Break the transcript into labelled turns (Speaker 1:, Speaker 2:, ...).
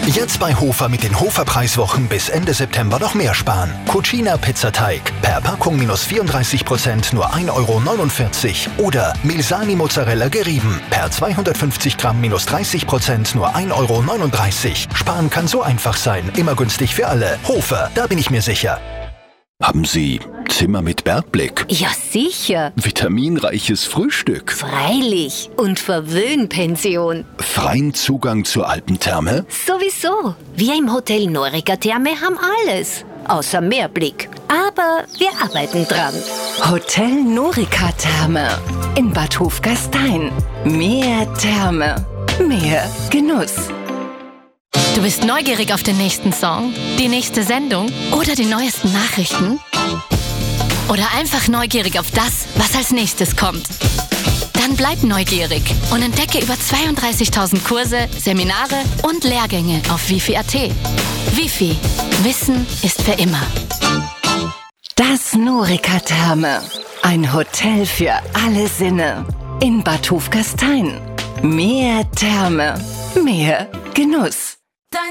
Speaker 1: Jetzt bei Hofer mit den Hofer-Preiswochen bis Ende September noch mehr sparen. Cucina Pizzateig per Packung minus 34% nur 1,49 € oder Milsani Mozzarella gerieben per 250 Gramm minus 30% nur 1,39 €. Sparen kann so einfach sein, immer günstig für alle. Hofer, da bin ich mir sicher.
Speaker 2: Haben Sie Zimmer mit Bergblick?
Speaker 3: Ja, sicher.
Speaker 2: Vitaminreiches Frühstück?
Speaker 3: Freilich. Und Verwöhnpension.
Speaker 2: Freien Zugang zur Alpentherme?
Speaker 3: Sowieso. Wir im Hotel Norica Therme haben alles. Außer Meerblick. Aber wir arbeiten dran.
Speaker 4: Hotel Norica Therme in Bad Hofgastein. Mehr Therme. Mehr Genuss.
Speaker 5: Du bist neugierig auf den nächsten Song, die nächste Sendung oder die neuesten Nachrichten? Oder einfach neugierig auf das, was als nächstes kommt? Dann bleib neugierig und entdecke über 32.000 Kurse, Seminare und Lehrgänge auf wifi.at. Wifi. Wissen ist für immer.
Speaker 4: Das Norica Therme. Ein Hotel für alle Sinne. In Bad Hofgastein. Mehr Therme. Mehr Genuss.